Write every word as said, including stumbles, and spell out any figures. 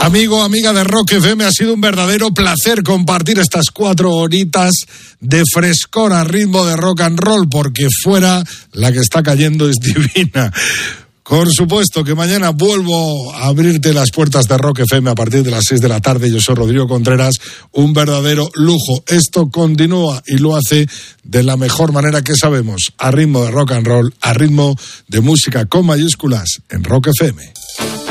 Amigo, amiga de Rock F M, ha sido un verdadero placer compartir estas cuatro horitas de frescor a ritmo de rock and roll, porque fuera la que está cayendo es divina. Por supuesto que mañana vuelvo a abrirte las puertas de Rock F M a partir de las seis de la tarde. Yo soy Rodrigo Contreras, un verdadero lujo. Esto continúa y lo hace de la mejor manera que sabemos, a ritmo de rock and roll, a ritmo de música con mayúsculas en Rock F M.